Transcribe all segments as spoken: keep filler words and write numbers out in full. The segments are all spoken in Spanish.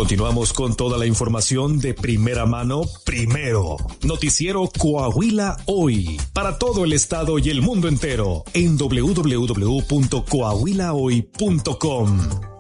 Continuamos con toda la información de primera mano, primero. Noticiero Coahuila Hoy, para todo el estado y el mundo entero, en doble u doble u doble u punto coahuila hoy punto com.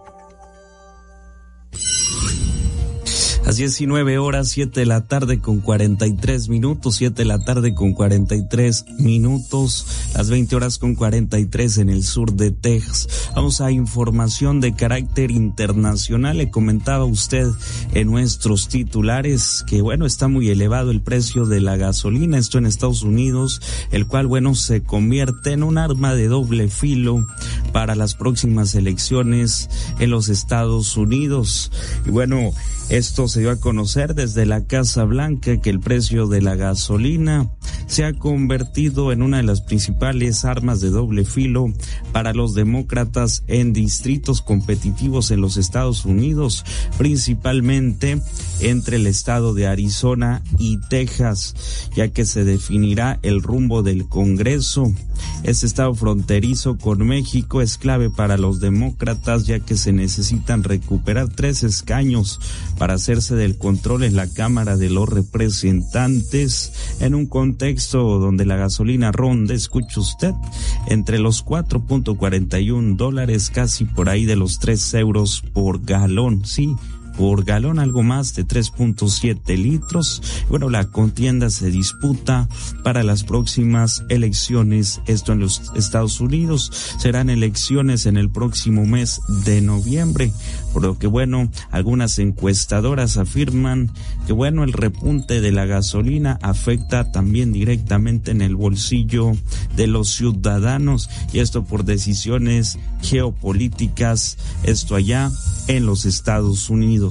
Las diecinueve horas, siete de la tarde con cuarenta y tres minutos, siete de la tarde con cuarenta y tres minutos, las veinte horas con cuarenta y tres en el sur de Texas. Vamos a información de carácter internacional. Le comentaba usted en nuestros titulares que, bueno, está muy elevado el precio de la gasolina, esto en Estados Unidos, el cual, bueno, se convierte en un arma de doble filo para las próximas elecciones en los Estados Unidos. Y bueno, esto se dio a conocer desde la Casa Blanca, que el precio de la gasolina se ha convertido en una de las principales armas de doble filo para los demócratas en distritos competitivos en los Estados Unidos, principalmente entre el estado de Arizona y Texas, ya que se definirá el rumbo del Congreso. Este estado fronterizo con México es clave para los demócratas, ya que se necesitan recuperar tres escaños para hacerse del control en la Cámara de los Representantes, en un contexto donde la gasolina ronda, escuche usted, entre los cuatro punto cuarenta y uno dólares, casi por ahí de los tres euros por galón, sí, por galón, algo más de tres punto siete litros. Bueno, la contienda se disputa para las próximas elecciones, esto en los Estados Unidos. Serán elecciones en el próximo mes de noviembre, por lo que, bueno, algunas encuestadoras afirman que, bueno, el repunte de la gasolina afecta también directamente en el bolsillo de los ciudadanos, y esto por decisiones geopolíticas, esto allá en los Estados Unidos.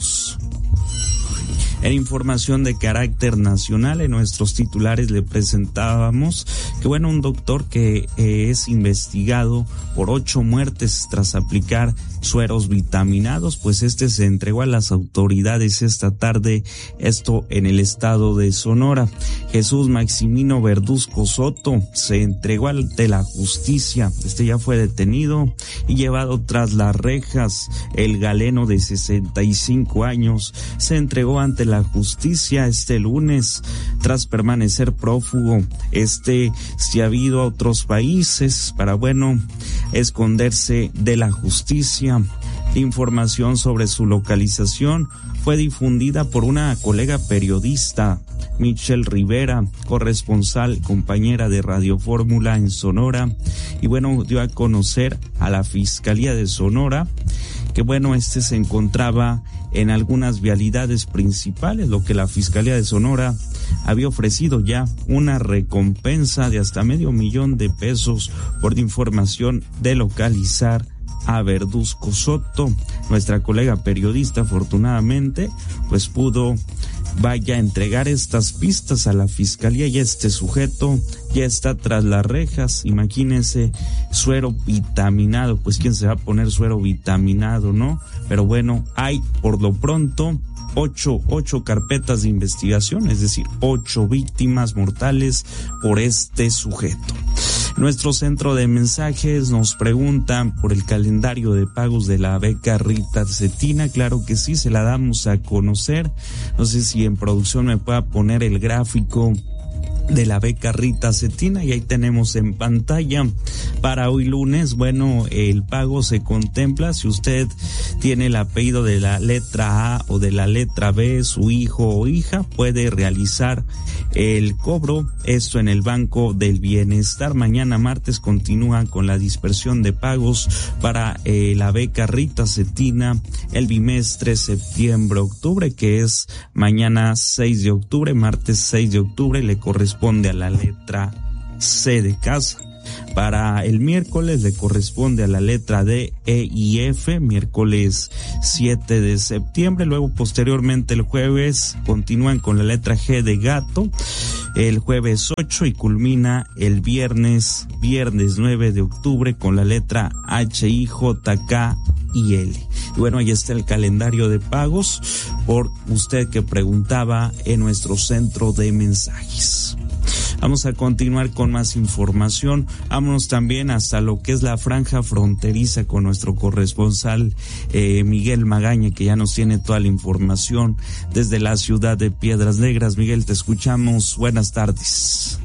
En información de carácter nacional, en nuestros titulares le presentábamos que, bueno, un doctor que eh, es investigado por ocho muertes tras aplicar sueros vitaminados, pues este se entregó a las autoridades esta tarde, esto en el estado de Sonora. Jesús Maximino Verduzco Soto se entregó ante la justicia. Este ya fue detenido y llevado tras las rejas. El galeno de sesenta y cinco años se entregó ante la justicia este lunes tras permanecer prófugo. Este se ha ido a otros países para, bueno, esconderse de la justicia. Información sobre su localización fue difundida por una colega periodista, Michelle Rivera, corresponsal, compañera de Radio Fórmula en Sonora, y bueno, dio a conocer a la Fiscalía de Sonora que, bueno, este se encontraba en algunas vialidades principales, lo que la Fiscalía de Sonora había ofrecido ya una recompensa de hasta medio millón de pesos por información de localizar a Verduzco Soto. Nuestra colega periodista, afortunadamente, pues pudo, vaya, a entregar estas pistas a la fiscalía, y este sujeto ya está tras las rejas. Imagínense, suero vitaminado, pues quién se va a poner suero vitaminado, ¿no? Pero bueno, hay por lo pronto ocho, ocho carpetas de investigación, es decir, ocho víctimas mortales por este sujeto. Nuestro centro de mensajes nos pregunta por el calendario de pagos de la beca Rita Cetina. Claro que sí, se la damos a conocer. No sé si en producción me pueda poner el gráfico de la beca Rita Cetina, y ahí tenemos en pantalla para hoy lunes. Bueno, el pago se contempla si usted tiene el apellido de la letra A o de la letra B, su hijo o hija puede realizar el cobro, esto en el Banco del Bienestar. Mañana martes continúan con la dispersión de pagos para eh, la beca Rita Cetina, el bimestre septiembre-octubre, que es mañana seis de octubre, martes seis de octubre, le corresponde a la letra C de casa. Para el miércoles le corresponde a la letra D, E y F, miércoles siete de septiembre. Luego, posteriormente, el jueves continúan con la letra G de gato, el jueves ocho, y culmina el viernes, viernes nueve de octubre con la letra H, I, J, K y L. Y bueno, ahí está el calendario de pagos por usted que preguntaba en nuestro centro de mensajes. Vamos a continuar con más información. Vámonos también hasta lo que es la franja fronteriza con nuestro corresponsal eh, Miguel Magaña, que ya nos tiene toda la información desde la ciudad de Piedras Negras. Miguel, te escuchamos. Buenas tardes.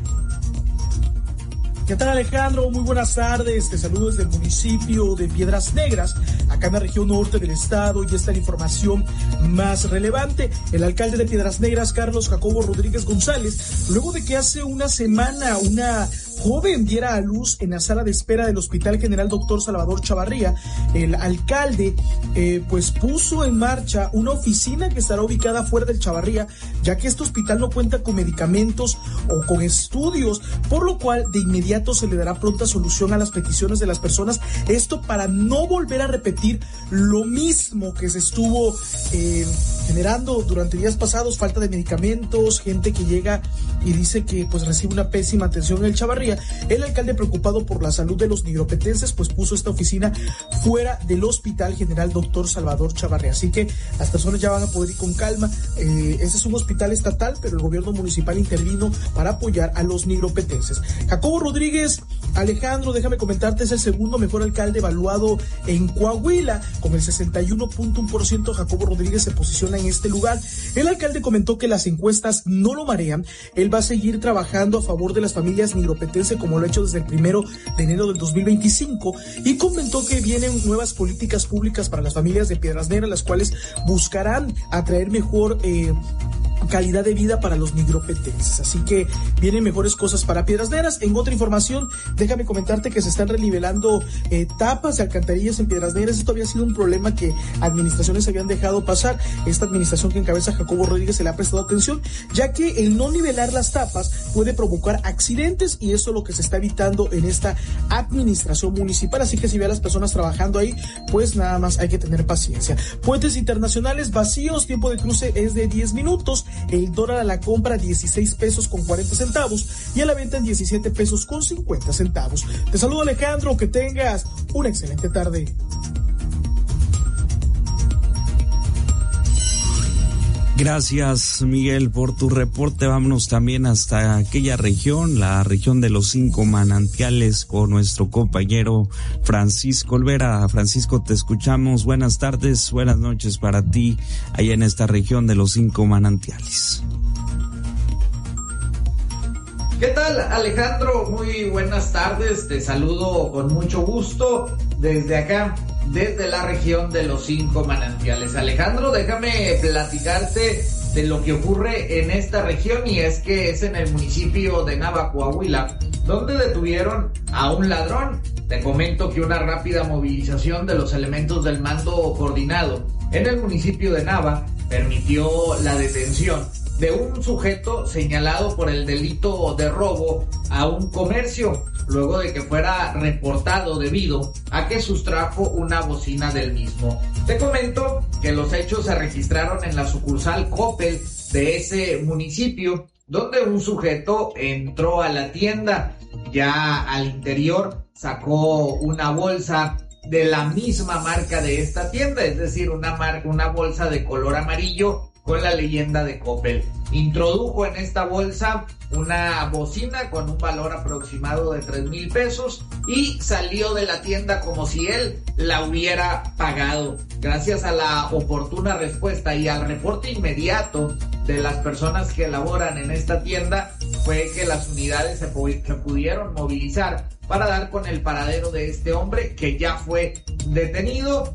¿Qué tal, Alejandro? Muy buenas tardes. Te saludo desde el municipio de Piedras Negras, acá en la región norte del estado, y esta es la información más relevante. El alcalde de Piedras Negras, Carlos Jacobo Rodríguez González, luego de que hace una semana una joven diera a luz en la sala de espera del Hospital General Doctor Salvador Chavarría, el alcalde eh, pues puso en marcha una oficina que estará ubicada fuera del Chavarría, ya que este hospital no cuenta con medicamentos o con estudios, por lo cual de inmediato se le dará pronta solución a las peticiones de las personas, esto para no volver a repetir lo mismo que se estuvo eh, generando durante días pasados, falta de medicamentos, gente que llega y dice que pues recibe una pésima atención en el Chavarría. El alcalde, preocupado por la salud de los nigropetenses, pues puso esta oficina fuera del Hospital General Doctor Salvador Chavarría, así que las personas ya van a poder ir con calma. Eh, ese es un hospital estatal, pero el gobierno municipal intervino para apoyar a los nigropetenses. Jacobo Rodríguez, Alejandro, déjame comentarte, es el segundo mejor alcalde evaluado en Coahuila, con el sesenta y uno punto uno por ciento. Jacobo Rodríguez se posiciona en este lugar. El alcalde comentó que las encuestas no lo marean. Él va a seguir trabajando a favor de las familias nigropetenses, como lo ha hecho desde el primero de enero del dos mil veinticinco, y comentó que vienen nuevas políticas públicas para las familias de Piedras Negras, las cuales buscarán atraer mejor eh, calidad de vida para los nigropetenses, así que vienen mejores cosas para Piedras Negras. En otra información, déjame comentarte que se están renivelando eh, tapas de alcantarillas en Piedras Negras. Esto había sido un problema que administraciones habían dejado pasar. Esta administración que encabeza Jacobo Rodríguez se le ha prestado atención, ya que el no nivelar las tapas puede provocar accidentes, y eso es lo que se está evitando en esta administración municipal. Así que si ve a las personas trabajando ahí, pues nada más hay que tener paciencia. Puentes internacionales vacíos, tiempo de cruce es de diez minutos. El dólar a la compra dieciséis pesos con cuarenta centavos y a la venta en diecisiete pesos con cincuenta centavos. Te saludo, Alejandro, que tengas una excelente tarde. Gracias, Miguel, por tu reporte. Vámonos también hasta aquella región, la región de los cinco manantiales, con nuestro compañero Francisco Olvera. Francisco, te escuchamos. Buenas tardes, buenas noches para ti, allá en esta región de los cinco manantiales. ¿Qué tal, Alejandro? Muy buenas tardes. Te saludo con mucho gusto desde acá, desde la región de los cinco manantiales. Alejandro, déjame platicarte de lo que ocurre en esta región, y es que es en el municipio de Nava, Coahuila, donde detuvieron a un ladrón. Te comento que una rápida movilización de los elementos del mando coordinado en el municipio de Nava permitió la detención de un sujeto señalado por el delito de robo a un comercio, luego de que fuera reportado debido a que sustrajo una bocina del mismo. Te comento que los hechos se registraron en la sucursal Coppel de ese municipio, donde un sujeto entró a la tienda. Ya al interior sacó una bolsa de la misma marca de esta tienda, es decir, una marca, una bolsa de color amarillo con la leyenda de Coppel. Introdujo en esta bolsa una bocina con un valor aproximado de tres mil pesos y salió de la tienda como si él la hubiera pagado. Gracias a la oportuna respuesta y al reporte inmediato de las personas que laboran en esta tienda, fue que las unidades se, pu- se pudieron movilizar para dar con el paradero de este hombre, que ya fue detenido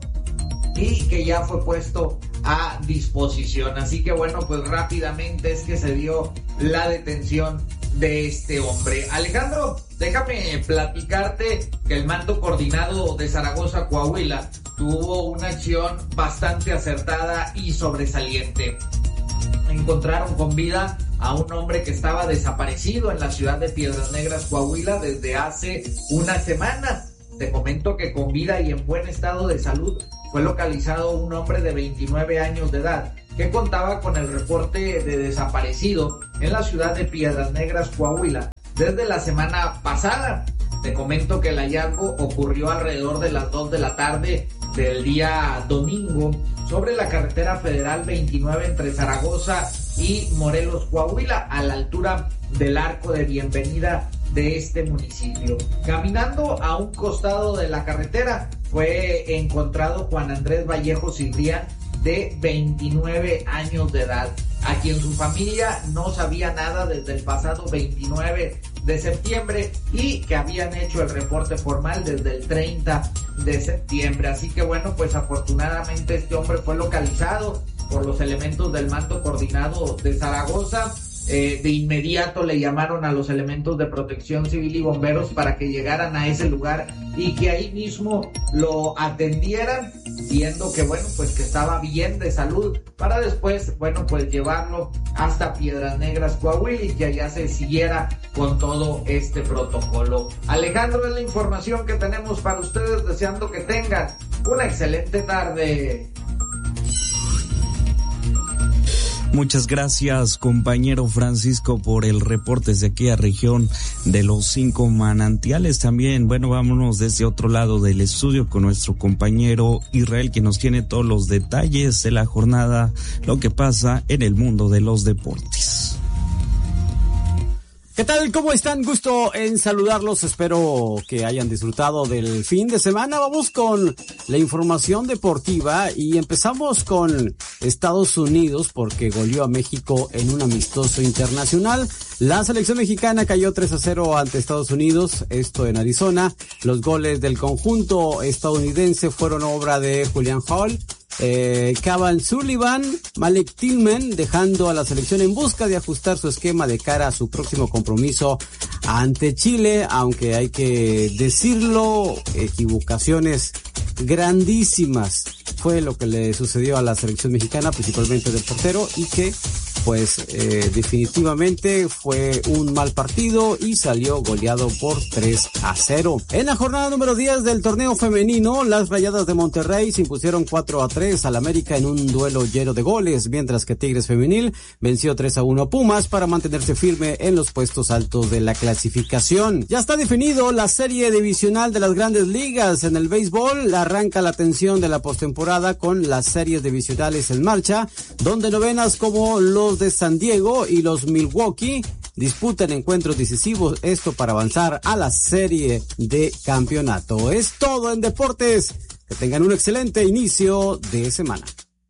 y que ya fue puesto a disposición. Así que bueno, pues rápidamente es que se dio la detención de este hombre. Alejandro, déjame platicarte que el mando coordinado de Zaragoza, Coahuila, tuvo una acción bastante acertada y sobresaliente. Encontraron con vida a un hombre que estaba desaparecido en la ciudad de Piedras Negras, Coahuila, desde hace una semana. Te comento que con vida y en buen estado de salud fue localizado un hombre de veintinueve años de edad que contaba con el reporte de desaparecido en la ciudad de Piedras Negras, Coahuila, desde la semana pasada. Te comento que el hallazgo ocurrió alrededor de las dos de la tarde del día domingo sobre la carretera federal veintinueve entre Zaragoza y Morelos, Coahuila, a la altura del arco de bienvenida de este municipio. Caminando a un costado de la carretera fue encontrado Juan Andrés Vallejo Cibrián, de veintinueve años de edad, a quien su familia no sabía nada desde el pasado veintinueve de septiembre y que habían hecho el reporte formal desde el treinta de septiembre. Así que bueno, pues afortunadamente este hombre fue localizado por los elementos del mando coordinado de Zaragoza. Eh, de inmediato le llamaron a los elementos de protección civil y bomberos para que llegaran a ese lugar y que ahí mismo lo atendieran, viendo que bueno, pues que estaba bien de salud, para después, bueno, pues llevarlo hasta Piedras Negras, Coahuila, y que allá se siguiera con todo este protocolo. Alejandro, es la información que tenemos para ustedes, deseando que tengan una excelente tarde. Muchas gracias, compañero Francisco, por el reporte desde aquella región de los cinco manantiales. También, bueno, vámonos desde otro lado del estudio con nuestro compañero Israel, que nos tiene todos los detalles de la jornada, lo que pasa en el mundo de los deportes. ¿Qué tal? ¿Cómo están? Gusto en saludarlos. Espero que hayan disfrutado del fin de semana. Vamos con la información deportiva y empezamos con Estados Unidos porque goleó a México en un amistoso internacional. La selección mexicana cayó tres a cero ante Estados Unidos, esto en Arizona. Los goles del conjunto estadounidense fueron obra de Julian Hall, Eh, Cavan Sullivan, Malik Tillman, dejando a la selección en busca de ajustar su esquema de cara a su próximo compromiso ante Chile, aunque hay que decirlo, equivocaciones grandísimas fue lo que le sucedió a la selección mexicana, principalmente del portero, y que pues eh, definitivamente fue un mal partido y salió goleado por tres a cero. En la jornada número diez del torneo femenino, las Rayadas de Monterrey se impusieron cuatro a tres al América en un duelo lleno de goles, mientras que Tigres Femenil venció tres a uno a Pumas para mantenerse firme en los puestos altos de la clasificación. Ya está definido la serie divisional de las Grandes Ligas. En el béisbol arranca la tensión de la postemporada con las series divisionales en marcha, donde novenas como los de San Diego y los Milwaukee disputan encuentros decisivos, esto para avanzar a la serie de campeonato. Es todo en deportes. Que tengan un excelente inicio de semana.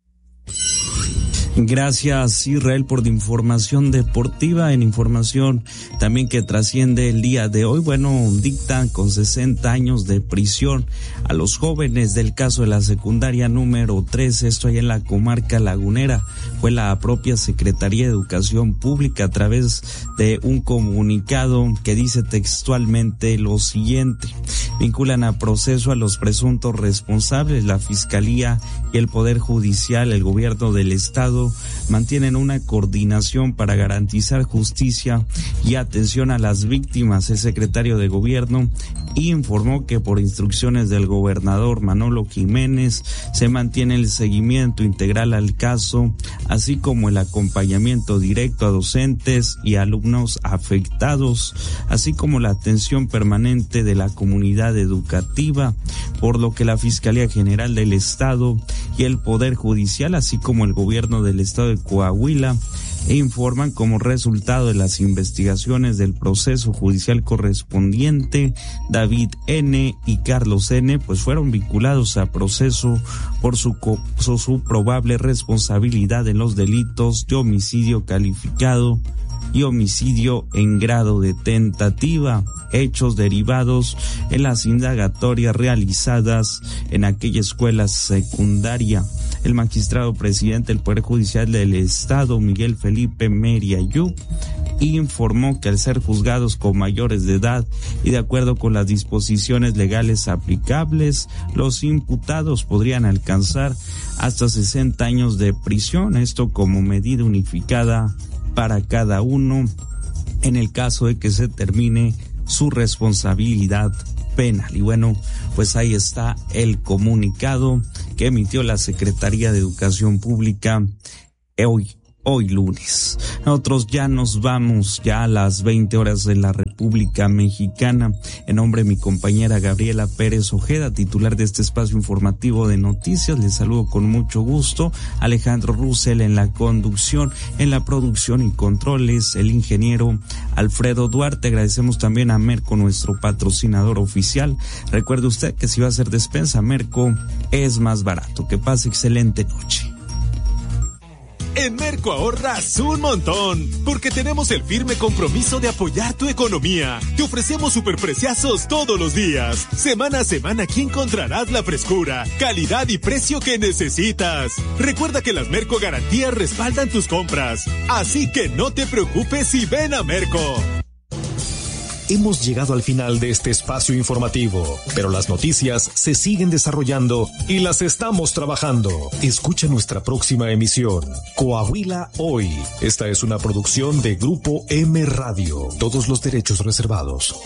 Gracias, Israel, por la información deportiva. En información también que trasciende el día de hoy, bueno, dictan con sesenta años de prisión a los jóvenes del caso de la secundaria número tres, esto allá en la comarca lagunera. Fue la propia Secretaría de Educación Pública a través de un comunicado que dice textualmente lo siguiente: vinculan a proceso a los presuntos responsables, la Fiscalía y el Poder Judicial, el Gobierno del Estado mantienen una coordinación para garantizar justicia y atención a las víctimas. El secretario de Gobierno informó que por instrucciones del gobernador Manolo Jiménez se mantiene el seguimiento integral al caso, así como el acompañamiento directo a docentes y alumnos afectados, así como la atención permanente de la comunidad educativa, por lo que la Fiscalía General del Estado y el Poder Judicial, así como el Gobierno del Estado de Coahuila, informan como resultado de las investigaciones del proceso judicial correspondiente, David N. y Carlos N. pues fueron vinculados a proceso por su, su, su probable responsabilidad en los delitos de homicidio calificado y homicidio en grado de tentativa, hechos derivados en las indagatorias realizadas en aquella escuela secundaria. El magistrado presidente del Poder Judicial del Estado, Miguel Felipe Meriayú, informó que al ser juzgados con mayores de edad y de acuerdo con las disposiciones legales aplicables, los imputados podrían alcanzar hasta sesenta años de prisión, esto como medida unificada para cada uno en el caso de que se termine su responsabilidad penal. Y bueno, pues ahí está el comunicado que emitió la Secretaría de Educación Pública hoy hoy lunes. Nosotros ya nos vamos, ya a las veinte horas de la República Mexicana. En nombre de mi compañera Gabriela Pérez Ojeda, titular de este espacio informativo de noticias, les saludo con mucho gusto. Alejandro Russell en la conducción, en la producción y controles, el ingeniero Alfredo Duarte. Agradecemos también a Merco, nuestro patrocinador oficial. Recuerde usted que si va a hacer despensa, Merco es más barato. Que pase excelente noche. En Merco ahorras un montón, porque tenemos el firme compromiso de apoyar tu economía. Te ofrecemos superpreciazos todos los días. Semana a semana aquí encontrarás la frescura, calidad y precio que necesitas. Recuerda que las Merco Garantías respaldan tus compras, así que no te preocupes y ven a Merco. Hemos llegado al final de este espacio informativo, pero las noticias se siguen desarrollando y las estamos trabajando. Escucha nuestra próxima emisión, Coahuila Hoy. Esta es una producción de Grupo M Radio. Todos los derechos reservados.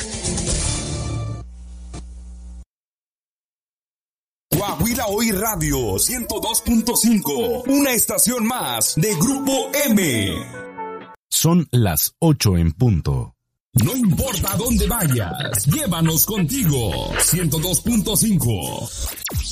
Coahuila Hoy Radio ciento dos punto cinco, una estación más de Grupo M. Son las ocho en punto. No importa dónde vayas, llévanos contigo. ciento dos punto cinco.